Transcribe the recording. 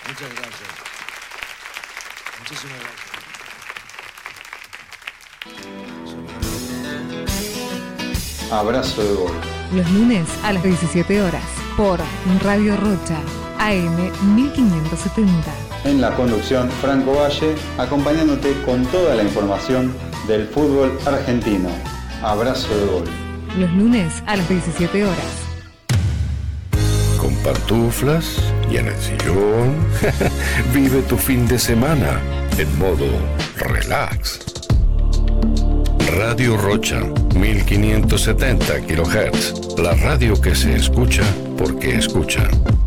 Muchas gracias. Muchísimas gracias. Abrazo de gol. Los lunes a las 17 horas por Radio Rocha, AM 1570. En la conducción, Franco Valle, acompañándote con toda la información del fútbol argentino. Abrazo de gol. Los lunes a las 17 horas. Con pantuflas y en el sillón. Vive tu fin de semana en modo relax. Radio Rocha, 1570 kHz. La radio que se escucha porque escucha.